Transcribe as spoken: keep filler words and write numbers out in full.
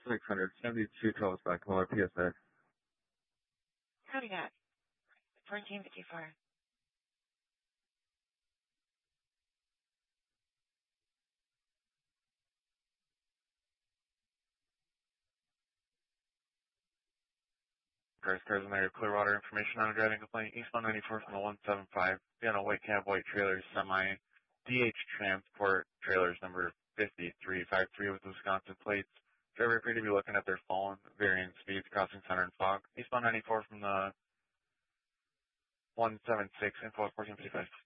six hundred seventy-two Charles back, Miller P S A. Howdy that. fourteen fifty-four. Cars, cars, and there, Clearwater information on a driving complaint, eastbound ninety-four from the one seven five, be on a white cab, white trailers, semi, D H transport, trailers number fifty-three fifty-three with Wisconsin plates. Driver appeared to be looking at their phone, varying speeds, crossing center and fog. Eastbound ninety-four from the one seven six, info fourteen fifty-five.